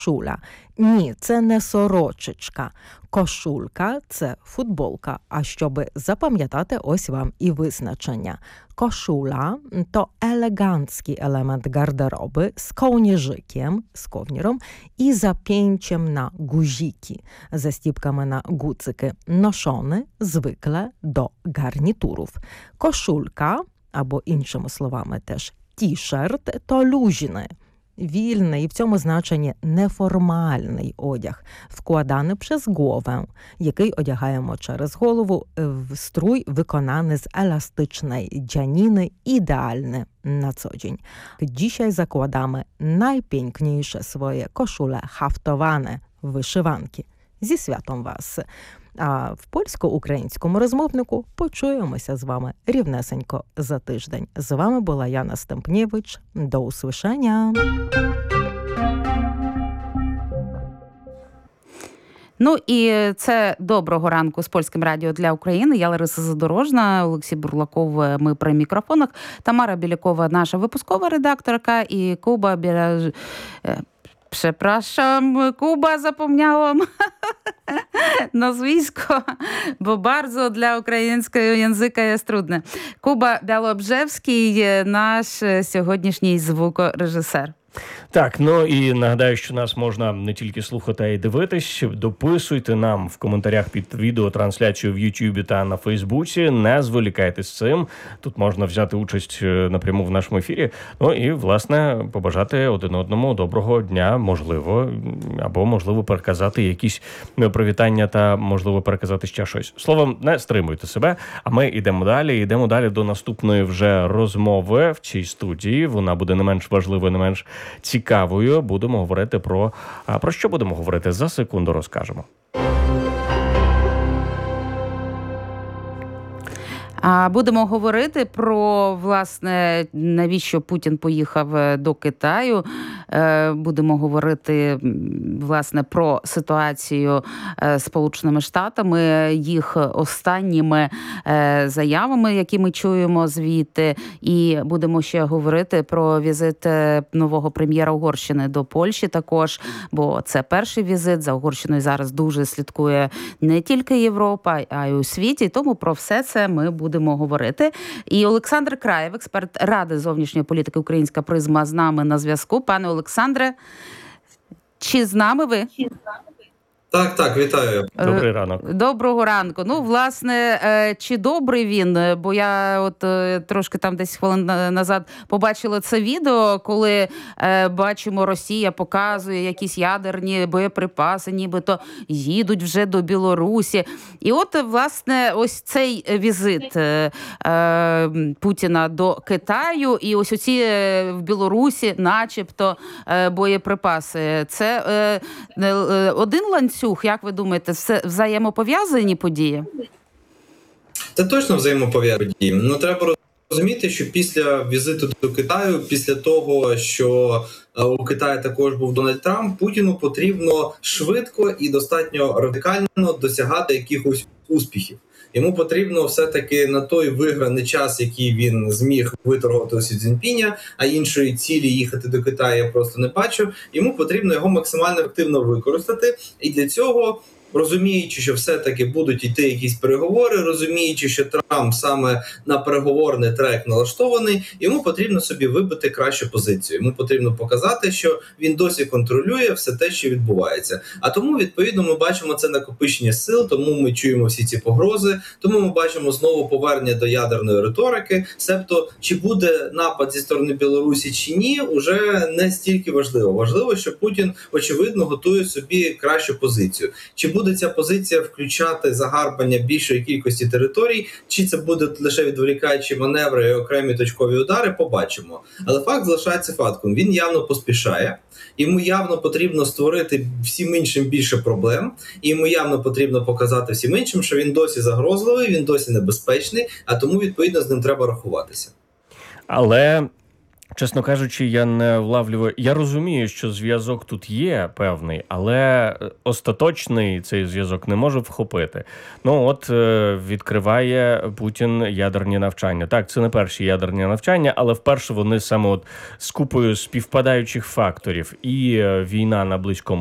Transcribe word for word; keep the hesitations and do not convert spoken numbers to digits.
Кошуля. Ні, це не сорочечка. Кошулька – це футболка. А щоб запам'ятати, ось вам і визначення. Кошуля – то елегантський елемент гардероби з kołnierzykiem, з ковніром, і zapięciem на guziki, застіпками на гуцики, ношони звикle до гарнітурів. Кошулька, або іншими словами теж ті-шерт – то люжний, вільний і в цьому значенні неформальний одяг, вкладаний przez głowę, який одягаємо через голову в струй, виконаний з еластичної дзяніни, ідеальне на co dzień. Dzisiaj zakładamy najpiękniejsze swoje koszule haftowane, вишиванки. Зі святом вас! А в польсько-українському розмовнику почуємося з вами рівнесенько за тиждень. З вами була Яна Стемпнєвич. До услышання! Ну і це «Доброго ранку» з Польським радіо для України. Я Лариса Задорожна, Олексій Бурлаков, ми при мікрофонах. Тамара Білякова, наша випускова редакторка, і Куба Біля... Przepraszam, Kuba, zapomniałam nazwisko, bo bardzo dla ukraińskiego języka jest trudne. Kuba Białobrzewski, наш сьогоднішній звукорежисер. Так, ну і нагадаю, що нас можна не тільки слухати, а й дивитись. Дописуйте нам в коментарях під відеотрансляцією в Ютубі та на Фейсбуці. Не зволікайте з цим. Тут можна взяти участь напряму в нашому ефірі. Ну і, власне, побажати один одному доброго дня, можливо, або, можливо, переказати якісь привітання та, можливо, переказати ще щось. Словом, не стримуйте себе, а ми йдемо далі. Йдемо далі до наступної вже розмови в цій студії. Вона буде не менш важливою, не менш цікавою. Будемо говорити про... А про що будемо говорити? За секунду розкажемо. А будемо говорити про, власне, навіщо Путін поїхав до Китаю. Будемо говорити, власне, про ситуацію з Сполученими Штатами, їх останніми заявами, які ми чуємо звідти. І будемо ще говорити про візит нового прем'єра Угорщини до Польщі також, бо це перший візит. За Угорщиною зараз дуже слідкує не тільки Європа, а й у світі. Тому про все це ми будемо будемо говорити. І Олександр Краєв, експерт Ради зовнішньої політики «Українська призма», з нами на зв'язку. Пане Олександре, чи з нами ви? Так, так, вітаю. Добрий ранок. Доброго ранку. Ну, власне, чи добрий він? Бо я от трошки там десь хвилин назад побачила це відео, коли бачимо, Росія показує якісь ядерні боєприпаси, нібито їдуть вже до Білорусі. І от, власне, ось цей візит Путіна до Китаю і ось оці в Білорусі начебто боєприпаси. Це один ланцюг. Як ви думаєте, все взаємопов'язані події? Це точно взаємопов'язані події. Ну, треба розуміти, що після візиту до Китаю, після того, що у Китаї також був Дональд Трамп, Путіну потрібно швидко і достатньо радикально досягати якихось успіхів. Йому потрібно все-таки на той виграний час, який він зміг виторгувати у Сі Цзіньпіня, а іншої цілі їхати до Китаю я просто не бачу. Йому потрібно його максимально активно використати. І для цього, розуміючи, що все-таки будуть йти якісь переговори, розуміючи, що Трамп саме на переговорний трек налаштований, йому потрібно собі вибити кращу позицію. Йому потрібно показати, що він досі контролює все те, що відбувається. А тому, відповідно, ми бачимо це накопичення сил, тому ми чуємо всі ці погрози, тому ми бачимо знову повернення до ядерної риторики. Себто, чи буде напад зі сторони Білорусі чи ні, уже не стільки важливо. Важливо, що Путін, очевидно, готує собі кращу позицію. Чи буде буде ця позиція включати загарбання більшої кількості територій, чи це буде лише відволікаючі маневри і окремі точкові удари, побачимо. Але факт залишається фактом. Він явно поспішає, йому явно потрібно створити всім іншим більше проблем, і йому явно потрібно показати всім іншим, що він досі загрозливий, він досі небезпечний, а тому, відповідно, з ним треба рахуватися. Але Чесно кажучи, я не влавлюю. Я розумію, що зв'язок тут є певний, але остаточний цей зв'язок не можу вхопити. Ну от відкриває Путін ядерні навчання. Так, це не перші ядерні навчання, але вперше вони саме от з купою співпадаючих факторів. І війна на Близькому